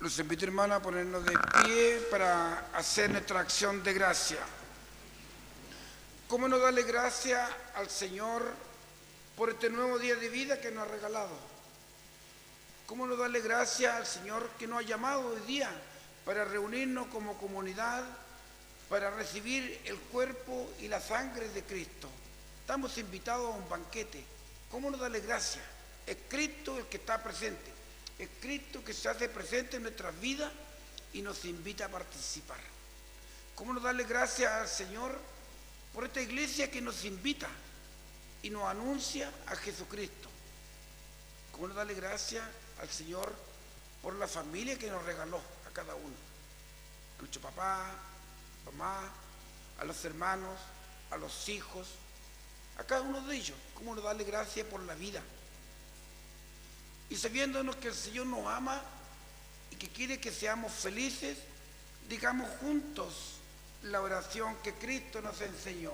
Los invito, hermano, a ponernos de pie para hacer nuestra acción de gracia. ¿Cómo no darle gracias al Señor por este nuevo día de vida que nos ha regalado? ¿Cómo no darle gracias al Señor que nos ha llamado hoy día para reunirnos como comunidad, para recibir el cuerpo y la sangre de Cristo? Estamos invitados a un banquete. ¿Cómo no darle gracias? Es Cristo el que está presente. Es Cristo que se hace presente en nuestras vidas y nos invita a participar. ¿Cómo no darle gracias al Señor por esta iglesia que nos invita y nos anuncia a Jesucristo? ¿Cómo no darle gracias al Señor por la familia que nos regaló a cada uno? A nuestro papá, mamá, a los hermanos, a los hijos, a cada uno de ellos. ¿Cómo no darle gracias por la vida? Y sabiéndonos que el Señor nos ama y que quiere que seamos felices, digamos juntos la oración que Cristo nos enseñó.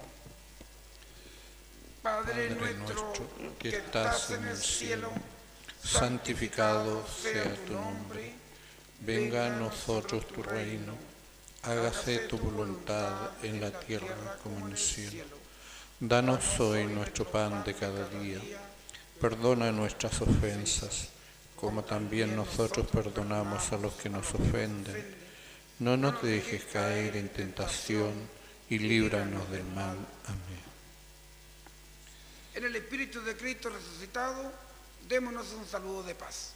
Padre nuestro que estás en el cielo, santificado sea tu nombre, venga a nosotros tu reino, hágase tu voluntad en la tierra como en el cielo. Danos hoy nuestro pan de cada día. Perdona nuestras ofensas, como también nosotros perdonamos a los que nos ofenden. No nos dejes caer en tentación y líbranos del mal. Amén. En el Espíritu de Cristo resucitado, démonos un saludo de paz.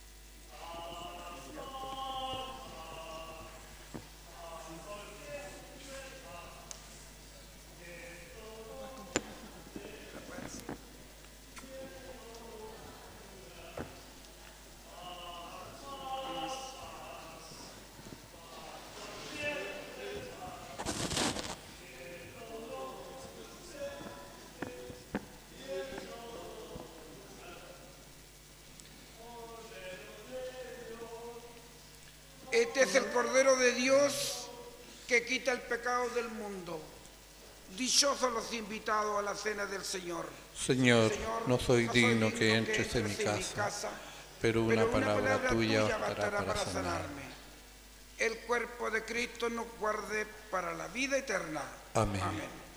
Este es el Cordero de Dios que quita el pecado del mundo. Dichosos los invitados a la cena del Señor. Señor, no soy digno que entres en mi casa, pero una palabra tuya bastará para sanarme. El cuerpo de Cristo nos guarde para la vida eterna. Amén. Amén.